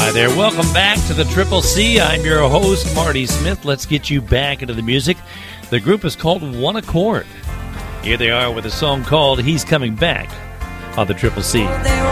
Hi there. Welcome back to the Triple C. I'm your host, Marty Smith. Let's get you back into the music. The group is called One Accord. Here they are with a song called He's Coming Back on the Triple C.